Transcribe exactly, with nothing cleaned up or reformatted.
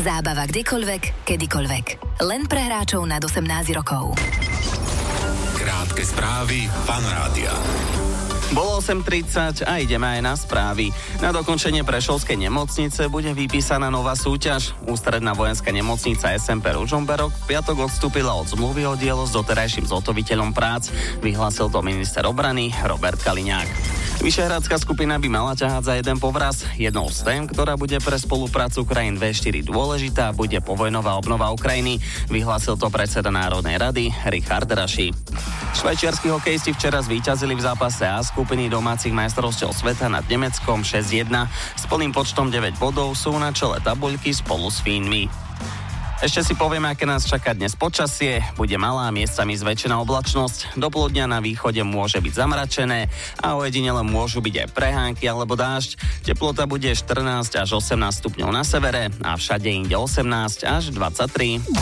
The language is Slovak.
Zábava kdekoľvek, kedykoľvek. Len pre hráčov nad osemnásť rokov. Krátke správy Fan Rádia. Bolo osem tridsať a ideme aj na správy. Na dokončenie Prešovskej nemocnice bude vypísaná nová súťaž. Ústredná vojenská nemocnica es em pé Ružomberok v piatok odstúpila od zmluvy o dielo s doterajším zhotoviteľom prác. Vyhlásil to minister obrany Robert Kaliňák. Vyšehradská skupina by mala ťahať za jeden povraz. Jednou z tém, ktorá bude pre spoluprácu krajín vé štyri dôležitá, bude povojnová obnova Ukrajiny. Vyhlásil to predseda Národnej rady Richard Raši. Švajčiarski hokejisti včera zvíťazili v zápase A skupiny domácich majstrovstiev sveta nad Nemeckom šesť jedna. S plným počtom deväť bodov sú na čele tabuľky spolu s Fínmi. Ešte si povieme, aké nás čaká dnes počasie. Bude malá, miestami zväčšená oblačnosť. Do poludnia na východe môže byť zamračené a ojedinele môžu byť aj prehánky alebo dážď. Teplota bude štrnásť až osemnásť stupňov na severe a všade inde osemnásť až dvadsaťtri.